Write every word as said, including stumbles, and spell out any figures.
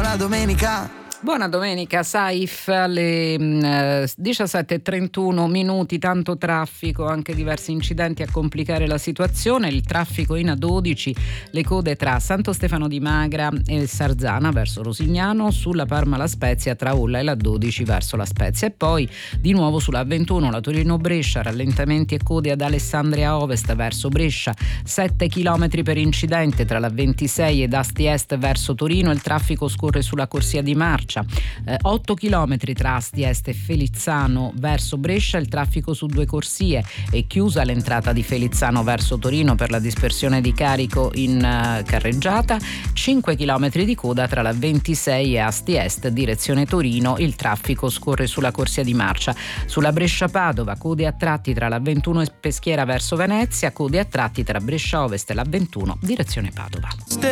buona domenica. Buona domenica, Saif, alle eh, diciassette e trentuno minuti, tanto traffico, anche diversi incidenti a complicare la situazione. Il traffico in A dodici, le code tra Santo Stefano di Magra e Sarzana verso Rosignano, sulla Parma La Spezia tra Olla e l'A dodici verso La Spezia, e poi di nuovo sulla A ventuno la Torino-Brescia, rallentamenti e code ad Alessandria Ovest verso Brescia, sette chilometri per incidente tra la ventisei ed Asti Est verso Torino, il traffico scorre sulla corsia di marcia. Eh, otto chilometri tra Asti Est e Felizzano verso Brescia, il traffico su due corsie, è chiusa l'entrata di Felizzano verso Torino per la dispersione di carico in uh, carreggiata. cinque chilometri di coda tra la ventisei e Asti Est direzione Torino, il traffico scorre sulla corsia di marcia. Sulla Brescia-Padova, code a tratti tra la ventuno e Peschiera verso Venezia, code a tratti tra Brescia Ovest e la ventuno direzione Padova.